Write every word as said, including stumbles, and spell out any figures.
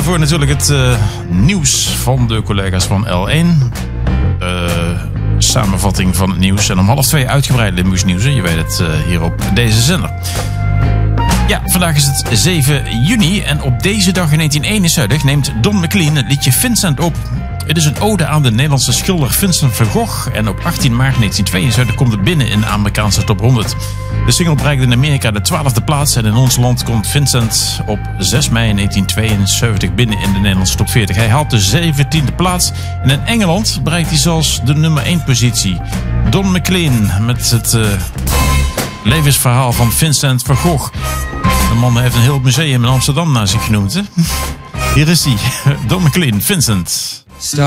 daarvoor natuurlijk het uh, nieuws van de collega's van L één. Uh, samenvatting van het nieuws. En om half twee uitgebreid Limburgs nieuws. Je weet het uh, hier op deze zender. Ja, vandaag is het zeven juni. En op deze dag in negentien eenenzeventig neemt Don McLean het liedje Vincent op. Het is een ode aan de Nederlandse schilder Vincent van Gogh. En op achttien maart negentien tweeënzeventig komt het binnen in de Amerikaanse top honderd. De single bereikte in Amerika de twaalfde plaats. En in ons land komt Vincent op zes mei negentien tweeënzeventig binnen in de Nederlandse top veertig. Hij haalt de zeventiende plaats. En in Engeland bereikt hij zelfs de nummer één positie. Don McLean met het uh, levensverhaal van Vincent van Gogh. De man heeft een heel museum in Amsterdam naar zich genoemd. Hè? Hier is hij, Don McLean, Vincent.